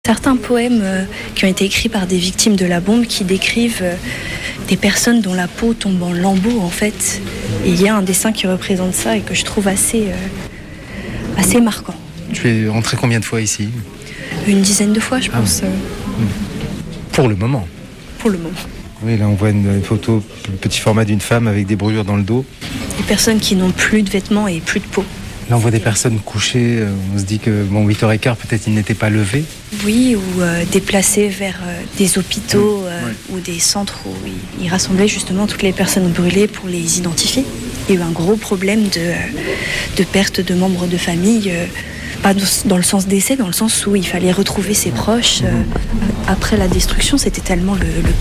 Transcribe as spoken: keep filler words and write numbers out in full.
Certains poèmes euh, qui ont été écrits par des victimes de la bombe qui décrivent euh, des personnes dont la peau tombe en lambeaux en fait. Et il y a un dessin qui représente ça et que je trouve assez, euh, assez marquant. Tu es rentré combien de fois ici ? Une dizaine de fois je pense. Ah, euh, Pour le moment. Pour le moment. Oui, là on voit une, une photo, petit format d'une femme avec des brûlures dans le dos. Des personnes qui n'ont plus de vêtements et plus de peau. Là on voit des personnes couchées, euh, on se dit que bon, huit heures quinze peut-être ils n'étaient pas levés. Oui, ou euh, déplacés vers euh, des hôpitaux euh, Ouais. ou des centres où ils, ils rassemblaient justement toutes les personnes brûlées pour les identifier. Il y a eu un gros problème de, euh, de perte de membres de famille, euh, pas dans le sens décès, dans le sens où il fallait retrouver ses proches. euh, après la destruction, c'était tellement le, le